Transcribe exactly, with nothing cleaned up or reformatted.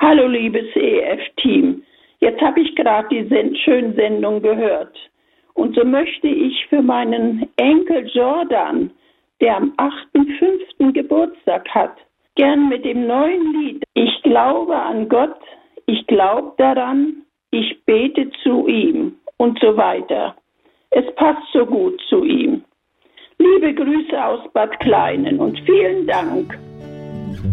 Hallo liebes E F-Team, jetzt habe ich gerade die Send- schöne Sendung gehört. Und so möchte ich für meinen Enkel Jordan, der am achten fünften Geburtstag hat, gern mit dem neuen Lied Ich glaube an Gott, ich glaube daran, ich bete zu ihm und so weiter. Es passt so gut zu ihm. Liebe Grüße aus Bad Kleinen und vielen Dank.